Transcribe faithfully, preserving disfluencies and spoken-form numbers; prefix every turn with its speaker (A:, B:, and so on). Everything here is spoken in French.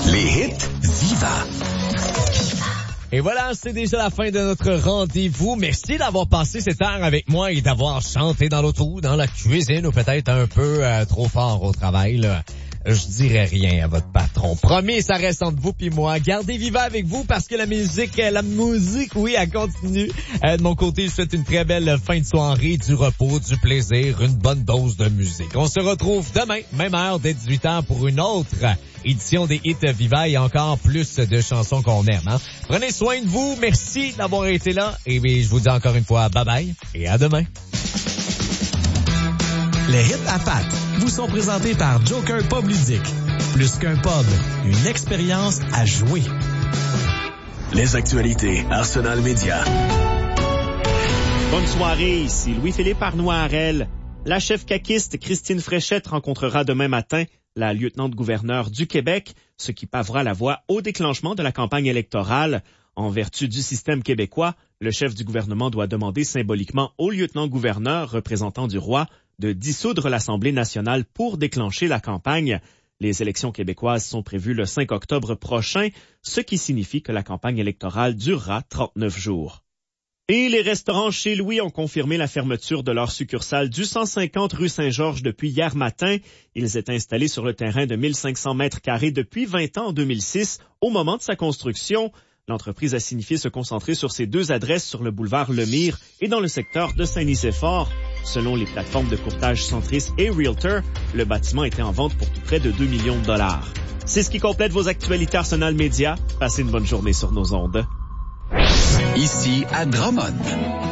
A: Les hits Viva.
B: Et voilà, c'est déjà la fin de notre rendez-vous. Merci d'avoir passé cette heure avec moi et d'avoir chanté dans l'auto, dans la cuisine ou peut-être un peu euh, trop fort au travail, là. Je dirais rien à votre patron. Promis, ça reste entre vous puis moi. Gardez Viva avec vous parce que la musique, la musique, oui, elle continue. Euh, de mon côté, je souhaite une très belle fin de soirée, du repos, du plaisir, une bonne dose de musique. On se retrouve demain, même heure, dès dix-huit heures pour une autre édition des hits Viva et encore plus de chansons qu'on aime. Hein? Prenez soin de vous. Merci d'avoir été là. Et bien, je vous dis encore une fois bye bye et à demain.
C: Les hits à Pat vous sont présentés par Joker Pub Ludique. Plus qu'un pub, une expérience à jouer.
A: Les actualités Arsenal Média.
D: Bonne soirée, ici Louis-Philippe Arnois-Harel. La chef caquiste Christine Fréchette rencontrera demain matin la lieutenant-gouverneure du Québec, ce qui pavera la voie au déclenchement de la campagne électorale. En vertu du système québécois, le chef du gouvernement doit demander symboliquement au lieutenant-gouverneur, représentant du roi, de dissoudre l'Assemblée nationale pour déclencher la campagne. Les élections québécoises sont prévues le cinq octobre prochain, ce qui signifie que la campagne électorale durera trente-neuf jours. Et les restaurants Chez Louis ont confirmé la fermeture de leur succursale du cent cinquante rue Saint-Georges depuis hier matin. Ils étaient installés sur le terrain de mille cinq cents mètres carrés depuis vingt ans en deux mille six, au moment de sa construction. L'entreprise a signifié se concentrer sur ses deux adresses sur le boulevard Lemire et dans le secteur de Saint-Nicéphore. Selon les plateformes de courtage Centris et Realtor, le bâtiment était en vente pour tout près de deux millions de dollars. C'est ce qui complète vos actualités Arsenal Média. Passez une bonne journée sur nos ondes.
A: Ici à Drummond.